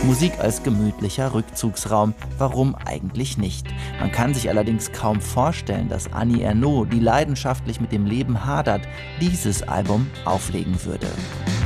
Musik als gemütlicher Rückzugsraum. Warum eigentlich nicht? Man kann sich allerdings kaum vorstellen, dass Annie Ernaux, die leidenschaftlich mit dem Leben hadert, dieses Album auflegen würde.